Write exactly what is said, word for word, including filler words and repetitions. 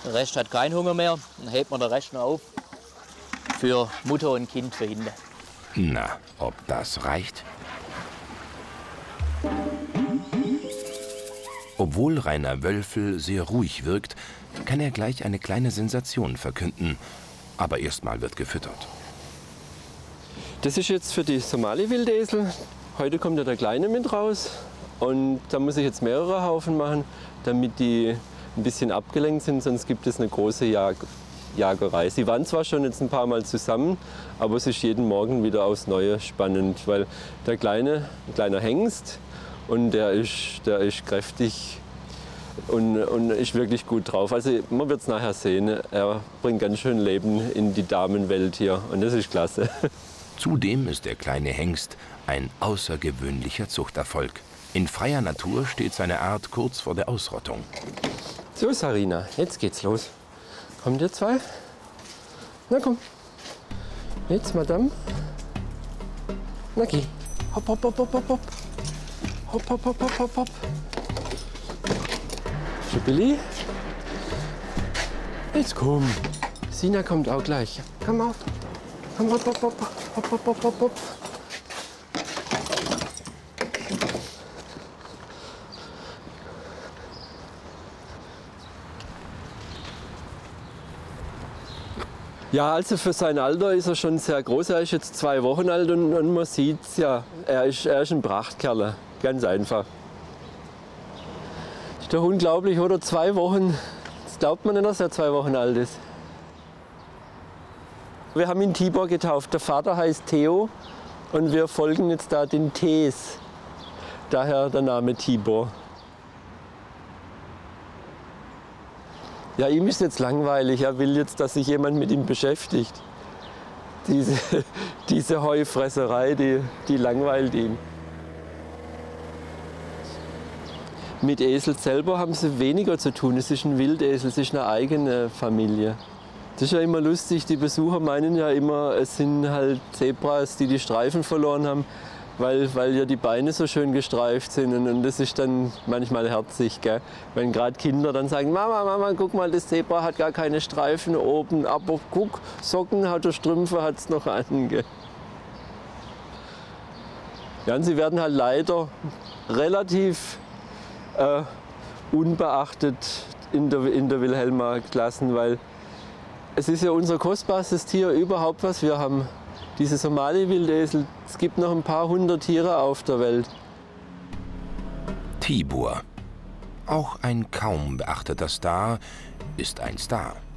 Der Rest hat keinen Hunger mehr. Dann hebt man den Rest noch auf für Mutter und Kind für hinten. Na, ob das reicht? Obwohl Rainer Wölfel sehr ruhig wirkt, kann er gleich eine kleine Sensation verkünden. Aber erstmal wird gefüttert. Das ist jetzt für die Somali-Wildesel. Heute kommt ja der Kleine mit raus. Und da muss ich jetzt mehrere Haufen machen, damit die ein bisschen abgelenkt sind. Sonst gibt es eine große Jag Jagerei. Sie waren zwar schon jetzt ein paar Mal zusammen, aber es ist jeden Morgen wieder aufs Neue spannend. Weil der Kleine, ein kleiner Hengst, und der ist, der ist kräftig und, und ist wirklich gut drauf. Also man wird es nachher sehen, er bringt ganz schön Leben in die Damenwelt hier und das ist klasse. Zudem ist der kleine Hengst ein außergewöhnlicher Zuchterfolg. In freier Natur steht seine Art kurz vor der Ausrottung. So, Sarina, jetzt geht's los. Kommt ihr zwei? Na komm. Jetzt, Madame. Na geh. Hopp, hopp, hopp, hopp, hopp, hopp. Hopp, hopp, hopp, hopp, hopp, hopp. Schipili. Jetzt komm. Sina kommt auch gleich. Komm auf. Komm, hopp, hopp, hopp, hopp, hopp, hopp, hopp, hopp. Ja, also für sein Alter ist er schon sehr groß. Er ist jetzt zwei Wochen alt und, und man sieht es ja, er ist, er ist ein Prachtkerl, ganz einfach. Ist doch unglaublich, oder? Zwei Wochen, das glaubt man nicht, dass er zwei Wochen alt ist. Wir haben ihn Tibor getauft. Der Vater heißt Theo und wir folgen jetzt da den Tees. Daher der Name Tibor. Ja, ihm ist jetzt langweilig. Er will jetzt, dass sich jemand mit ihm beschäftigt. Diese, diese Heufresserei, die, die langweilt ihn. Mit Esel selber haben sie weniger zu tun. Es ist ein Wildesel, es ist eine eigene Familie. Das ist ja immer lustig. Die Besucher meinen ja immer, es sind halt Zebras, die die Streifen verloren haben, weil, weil ja die Beine so schön gestreift sind. Und, und das ist dann manchmal herzig, gell? Wenn gerade Kinder dann sagen, Mama, Mama, guck mal, das Zebra hat gar keine Streifen oben, aber guck, Socken hat er, Strümpfe hat es noch an. Gell? Ja, und sie werden halt leider relativ äh, unbeachtet in der, in der Wilhelma gelassen, weil es ist ja unser kostbarstes Tier überhaupt, was wir haben. Diese Somali-Wildesel, es gibt noch ein paar hundert Tiere auf der Welt. Tibor, auch ein kaum beachteter Star, ist ein Star.